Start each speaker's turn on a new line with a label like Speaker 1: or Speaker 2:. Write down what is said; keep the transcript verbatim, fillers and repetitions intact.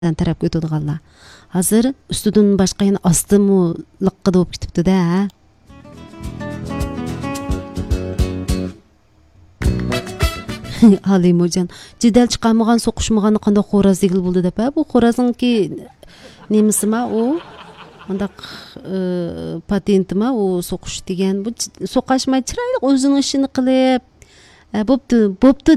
Speaker 1: tarafga o'tadiganlar. Hozir ustidan boshqa yana ostimi liqqa bo'lib ketibdi-da. Halimojon, jidal chiqarmagan, so'qishmagan qanday xo'roz degil bo'ldi deb, bu xo'rozningki nemisimi u? Undaq patentimi u so'qish degan, bu so'qashmay chiroyli o'zining ishini qilib, bo'pti, bo'pti